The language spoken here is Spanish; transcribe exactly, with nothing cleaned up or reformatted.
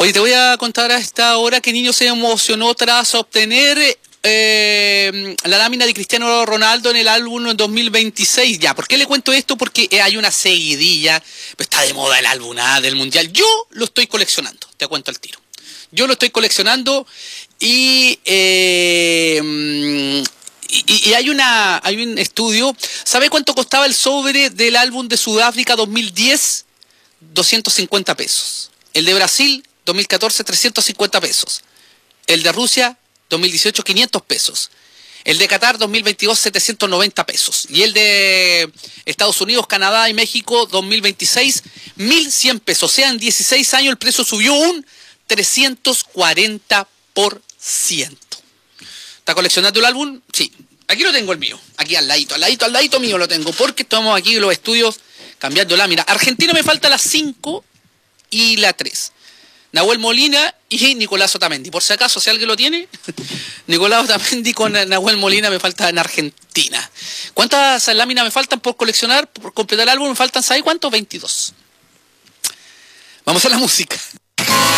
Oye, te voy a contar a esta hora que niño se emocionó tras obtener eh, la lámina de Cristiano Ronaldo en el álbum dos mil veintiséis. Ya, ¿por qué le cuento esto? Porque hay una seguidilla, está de moda el álbum ah, del Mundial. Yo lo estoy coleccionando, te cuento al tiro. Yo lo estoy coleccionando y... Eh, Y, y hay una hay un estudio. ¿Sabe cuánto costaba el sobre del álbum de Sudáfrica dos mil diez? doscientos cincuenta pesos. El de Brasil, dos mil catorce, trescientos cincuenta pesos. El de Rusia, dos mil dieciocho, quinientos pesos. El de Qatar, dos mil veintidós, setecientos noventa pesos. Y el de Estados Unidos, Canadá y México, dos mil veintiséis, mil cien pesos. O sea, en dieciséis años el precio subió un trescientos cuarenta por ciento. ¿Está coleccionando el álbum? Sí. Aquí lo tengo el mío. Aquí al ladito, al ladito, al ladito mío lo tengo. Porque estamos aquí en los estudios cambiando lámina. Argentina me falta la cinco y la tres. Nahuel Molina y Nicolás Otamendi. Por si acaso, si alguien lo tiene, Nicolás Otamendi con Nahuel Molina me falta en Argentina. ¿Cuántas láminas me faltan por coleccionar? Por completar el álbum me faltan, ¿sabes cuántos? veintidós. Vamos a la música.